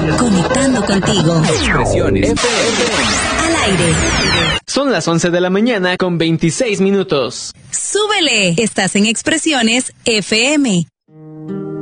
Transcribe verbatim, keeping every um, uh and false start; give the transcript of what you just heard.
Conectando contigo. Expresiones F M. Al aire. Son las once de la mañana con veintiséis minutos. ¡Súbele! Estás en Expresiones F M.